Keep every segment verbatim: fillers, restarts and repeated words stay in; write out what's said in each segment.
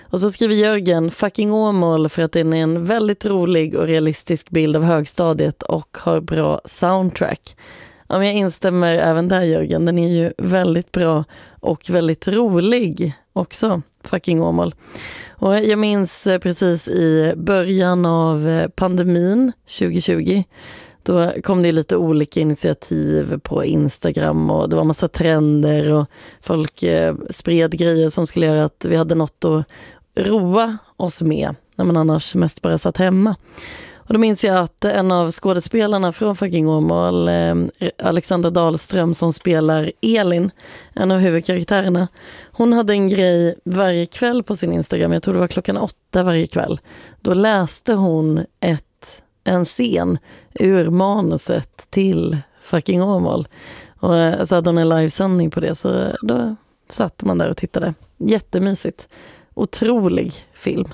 Och så skriver Jörgen, fucking Åmål för att den är en väldigt rolig och realistisk bild av högstadiet och har bra soundtrack. Ja, men jag instämmer även där Jörgen, den är ju väldigt bra och väldigt rolig också, fucking Åmål. Och jag minns precis i början av pandemin tjugo tjugo, då kom det lite olika initiativ på Instagram och det var massa trender och folk spred grejer som skulle göra att vi hade något att roa oss med när man annars mest bara satt hemma. Och då minns jag att en av skådespelarna från fucking Åmål, eh, Alexandra Dahlström som spelar Elin, en av huvudkaraktärerna, hon hade en grej varje kväll på sin Instagram, jag tror det var klockan åtta varje kväll. Då läste hon ett, en scen ur manuset till fucking Åmål. Och eh, så hade hon en livesändning på det, så då satt man där och tittade. Jättemysigt. Otrolig film.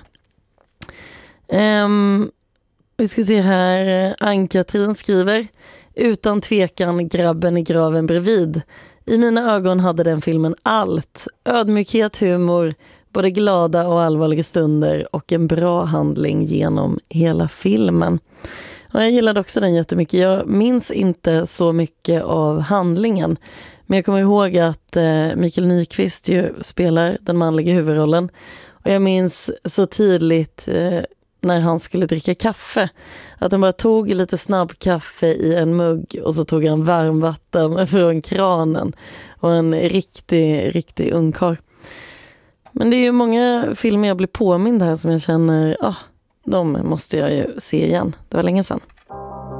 Um, Vi ska se här, Ann-Katrin skriver, utan tvekan grabben i graven bredvid. I mina ögon hade den filmen allt. Ödmjukhet, humor, både glada och allvarliga stunder och en bra handling genom hela filmen. Och jag gillade också den jättemycket. Jag minns inte så mycket av handlingen. Men jag kommer ihåg att eh, Mikael Nyqvist ju spelar den manliga huvudrollen. Och jag minns så tydligt eh, när han skulle dricka kaffe. Att han bara tog lite snabb kaffe i en mugg och så tog han varmvatten från kranen. Och en riktig, riktig ungkarl. Men det är ju många filmer jag blir påmind här som jag känner, ah, de måste jag ju se igen. Det var länge sedan.